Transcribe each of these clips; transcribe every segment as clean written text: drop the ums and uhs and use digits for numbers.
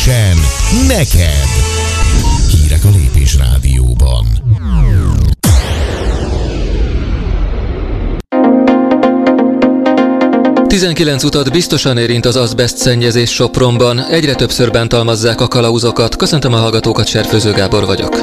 Ízlésen neked. Hírek a Lépés Rádióban. Tizenkilenc utat biztosan érint az azbeszt szennyezés Sopronban. Egyre többször bántalmazzák a kalauzokat. Köszöntöm a hallgatókat, Serfőző Gábor vagyok.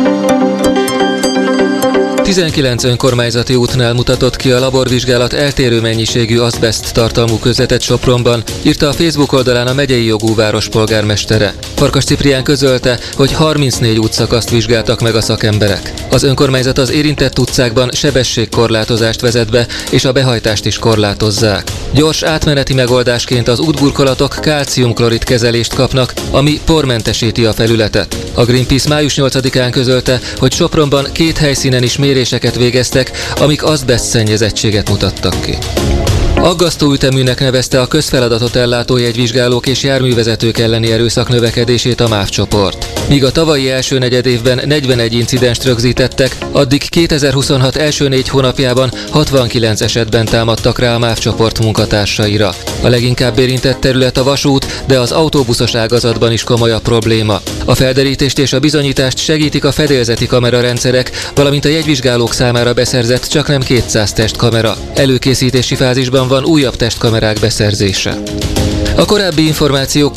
19 önkormányzati útnál mutatott ki a laborvizsgálat eltérő mennyiségű azbeszt tartalmú közvetet Sopronban, írta a Facebook oldalán a megyei jogú várospolgármestere. Farkas Ciprián közölte, hogy 34 útszakaszt vizsgáltak meg a szakemberek. Az önkormányzat az érintett utcákban sebességkorlátozást vezet be, és a behajtást is korlátozzák. Gyors átmeneti megoldásként az útburkolatok kálciumklorid kezelést kapnak, ami pormentesíti a felületet. A Greenpeace május 8-án közölte, hogy Sopronban 2 helyszínen is méréseket végeztek, amik azbeszt szennyezettséget mutattak ki. Aggasztó üteműnek nevezte a közfeladatot ellátó jegyvizsgálók és járművezetők elleni erőszak növekedését a MÁV csoport. Míg a tavalyi első negyedévben 41 incidenst rögzítettek, addig 2026 első 4 hónapjában 69 esetben támadtak rá a MÁV csoport munkatársaira. A leginkább érintett terület a vasút, de az autóbuszos ágazatban is komoly a probléma. A felderítést és a bizonyítást segítik a fedélzeti kamerarendszerek, valamint a jegyvizsgálók számára beszerzett csaknem 200 testkamera. Előkészítési fázisban van újabb testkamerák beszerzése. A korábbi információk